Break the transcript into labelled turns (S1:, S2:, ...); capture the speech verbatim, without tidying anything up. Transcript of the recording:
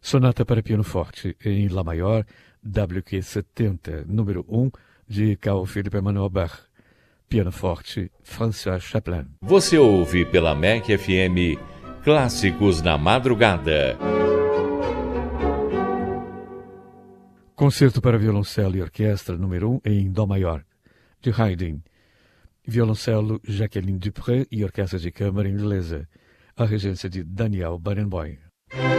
S1: Sonata para piano forte em Lá maior, W Q setenta, número um, de Carl Philipp Emanuel Bach. Piano forte, François Chaplin.
S2: Você ouve pela M E C F M Clássicos na Madrugada.
S1: Concerto para violoncelo e orquestra, número um, em Dó maior, de Haydn. Violoncelo Jacqueline Dupré e orquestra de câmara inglesa. A regência de Daniel Barenboim.